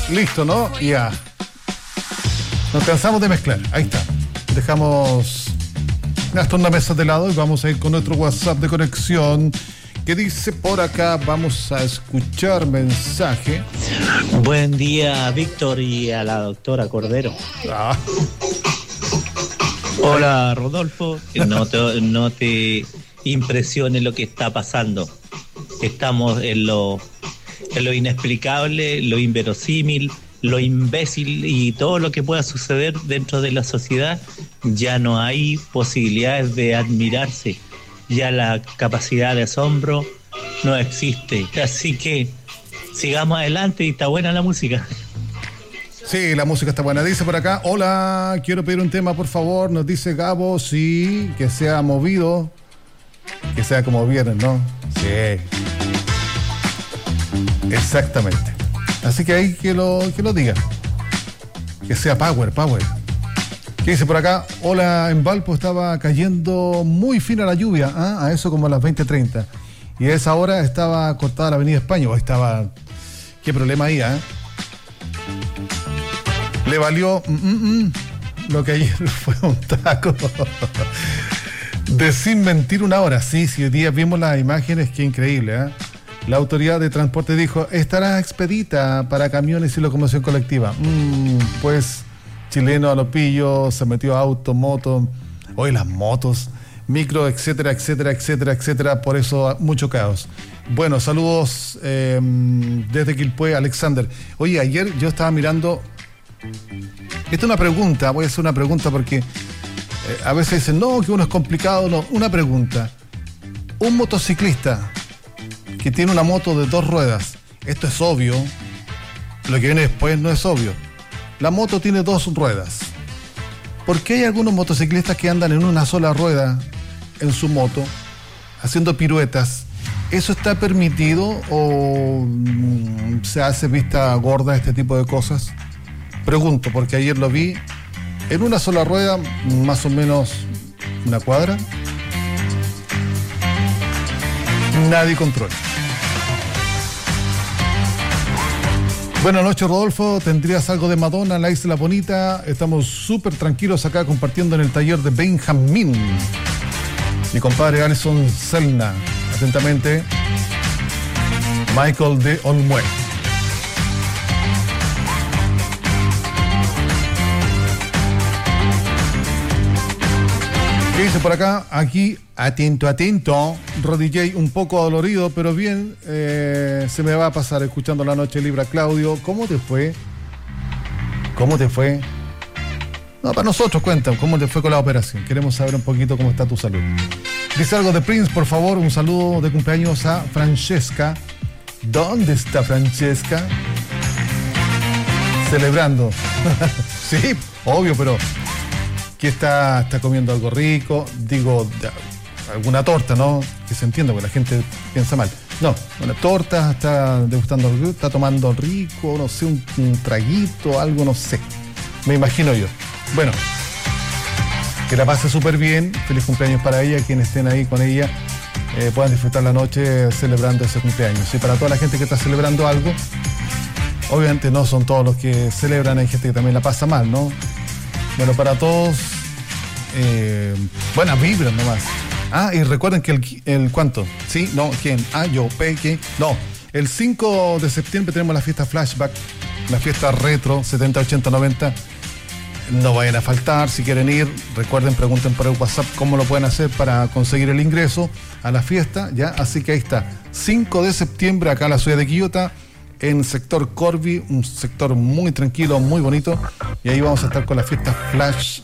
Listo, ¿no? Ya. Nos cansamos de mezclar. Ahí está. Dejamos hasta una mesa de lado y vamos a ir con nuestro WhatsApp de conexión. ¿Qué dice por acá? Vamos a escuchar mensaje. Buen día, Víctor, y a la doctora Cordero. Ah. Hola, Rodolfo. No te impresione lo que está pasando. Estamos en lo inexplicable, lo inverosímil, lo imbécil y todo lo que pueda suceder dentro de la sociedad. Ya no hay posibilidades de admirarse. Ya la capacidad de asombro no existe. Así que sigamos adelante y está buena la música. Sí, la música está buena. Dice por acá, hola, quiero pedir un tema, por favor. Nos dice Gabo, sí, que sea movido. Que sea como viernes, ¿no? Sí. Exactamente. Así que ahí que lo diga. Que sea power. ¿Qué dice por acá? Hola, en Valpo estaba cayendo muy fina la lluvia, a eso como a las 20:30. Y a esa hora estaba cortada la avenida España. O estaba... ¿Qué problema ahí, Le valió lo que ayer fue un taco. De sin mentir una hora. Sí, hoy día vimos las imágenes, qué increíble, La autoridad de transporte dijo, estará expedita para camiones y locomoción colectiva. Pues... chileno a lo pillo, se metió auto, moto, hoy las motos, micro, etcétera, por eso mucho caos. Bueno, saludos desde Quilpué, Alexander. Oye, ayer yo estaba mirando, esta es una pregunta, voy a hacer una pregunta porque a veces dicen, no, que uno es complicado, no, una pregunta. Un motociclista que tiene una moto de 2 ruedas, esto es obvio, lo que viene después no es obvio. La moto tiene 2 ruedas. ¿Por qué hay algunos motociclistas que andan en una sola rueda en su moto, haciendo piruetas? ¿Eso está permitido o se hace vista gorda este tipo de cosas? Pregunto, porque ayer lo vi en una sola rueda, más o menos una cuadra. Nadie controla. Buenas noches, Rodolfo. ¿Tendrías algo de Madonna, la Isla Bonita? Estamos súper tranquilos acá compartiendo en el taller de Benjamín. Mi compadre Alison Selna. Atentamente, Michael de Olmué. ¿Qué dice por acá? Aquí, atento. Rodi J un poco dolorido, pero bien, se me va a pasar escuchando La Noche Libra. Claudio, ¿cómo te fue? No, para nosotros cuenta, ¿cómo te fue con la operación? Queremos saber un poquito cómo está tu salud. Dice algo de Prince, por favor, un saludo de cumpleaños a Francesca. ¿Dónde está Francesca? Celebrando. Sí, obvio, pero... que está comiendo algo rico, digo, alguna torta, ¿no? Que se entienda, porque la gente piensa mal. No, una torta, está degustando algo, está tomando rico, no sé, un traguito, algo, no sé. Me imagino yo. Bueno, que la pase súper bien, feliz cumpleaños para ella, quienes estén ahí con ella, puedan disfrutar la noche celebrando ese cumpleaños. Y para toda la gente que está celebrando algo, obviamente no son todos los que celebran, hay gente que también la pasa mal, ¿no? Bueno, para todos, buenas vibras nomás. Y recuerden que el ¿cuánto? ¿Sí? ¿No? ¿Quién? Yo, ¿qué? No, el 5 de septiembre tenemos la fiesta Flashback, la fiesta retro, 70, 80, 90. No vayan a faltar, si quieren ir, recuerden, pregunten por el WhatsApp cómo lo pueden hacer para conseguir el ingreso a la fiesta, ¿ya? Así que ahí está, 5 de septiembre acá en la ciudad de Quillota, en sector Corby, un sector muy tranquilo, muy bonito, y ahí vamos a estar con la fiesta Flashback.